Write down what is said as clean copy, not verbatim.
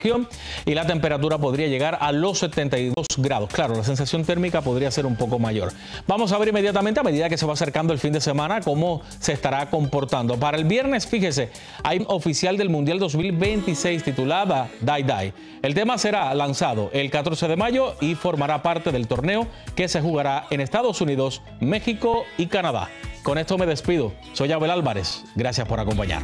y la temperatura podría llegar a los 72 grados. Claro, la sensación térmica podría ser un poco mayor. Vamos a ver inmediatamente, a medida que se va acercando el fin de semana, cómo se estará comportando. Para el viernes, fíjese, hay un oficial del Mundial 2026 titulada Die Die. El tema será lanzado el 14 de mayo y formará parte del torneo que se jugará en Estados Unidos, México y Canadá. Con esto me despido. Soy Abel Álvarez. Gracias por acompañarnos.